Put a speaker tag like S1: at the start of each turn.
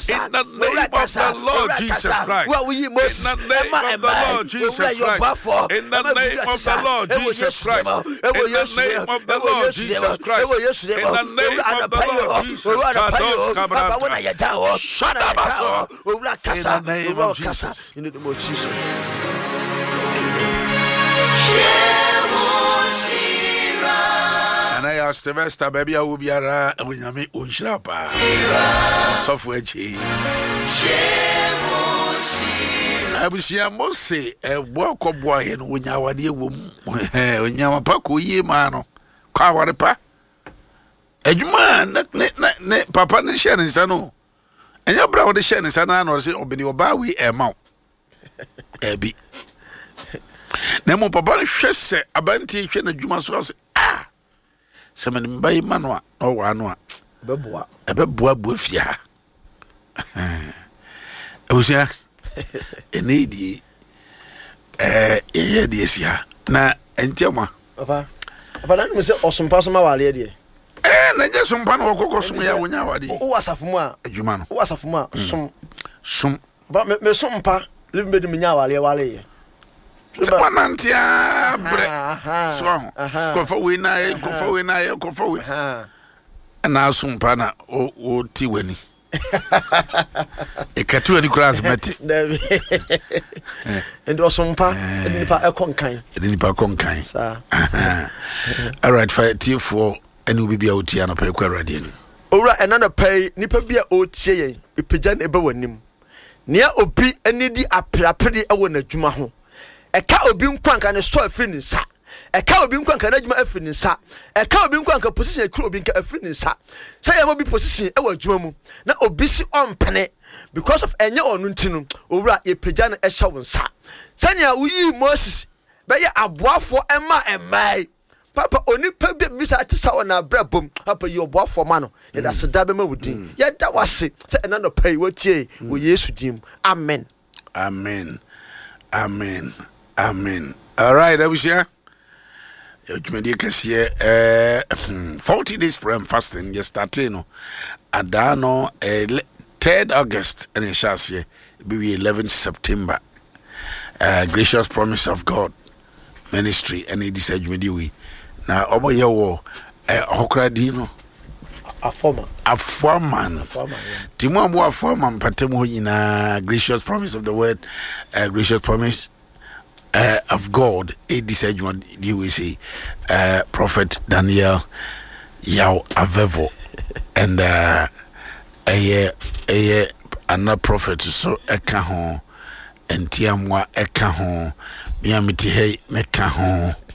S1: In the name of the Lord Jesus Christ. In the name of the Lord Jesus Christ. In the name of the Lord Jesus Christ. In the name of the Lord Jesus Christ. In the name of the Lord Jesus Christ. In the name of Jesus.
S2: In the name of Jesus.
S1: And I asked the Vesta, baby, I will be a Winyami Unshrapa. Software G. I wish you must say a walk of boy and when you are dear woman, when you are Paco ye mano, Kawarepa. A man, net Papa the Shannon Sano. And your brother the Shannon Sanan or say, Obey your bowie a mount. Abby. Nemo Papa Shesse, a banty, and a Jumas was ah. Some by Manua or Wanua.
S2: Beboa.
S1: A beboa buffia. I was here. A needy. Yes, ya. Na, and Tiama.
S2: Papa, but I was awesome person, my lady.
S1: And I just some pan or cocos me when you are the.
S2: Who was a fuma?
S1: A human.
S2: Who was a fuma?
S1: Some.
S2: But me some pa, live with me now, wale.
S1: One antia bread. So, go for winner, go for winner, go for winner. And now some pana or Tiwani. A catu any class met.
S2: And also pa, and a conkai.
S1: Any pa conkai. All right, fire tier 4 and will be out here on a paper radian.
S2: Ora another pay, nipper be a old say, a pigeon a bowenim. Near Obi and needy a pretty a winner Jumaho. A cow being quank and a store finish, sir. A cow being quank and a finish, sir. A cow being quank a position a crew being a finish, sir. Say I will be position our Jumu. Now obisi on penny because of any or nuntinum, or rat a pigeon a shower, sir. Sanya, we Moses, but ya a bois for Emma and my Papa only pebble beside the sour and a bread boom up your bois for mano. And that's a dabble with him. Yet that was it. Say another pay what ye will yes with him. Amen.
S1: Amen. Amen. Amen. All right, I was here. You can see 40 days from fasting. Just starting. Adano 3rd August and it shall say be 11th September. Gracious Promise of God Ministry and it is we now over your war. Hokradino. A foreman. Timo a foreman, Patemo in Gracious Promise of the Word, Gracious Promise. Of God, a decision we say, Prophet Daniel Yao Avevo, and another prophet so Ekahon and Tiamwa Ekahon, Miamiti Hey Mekahon,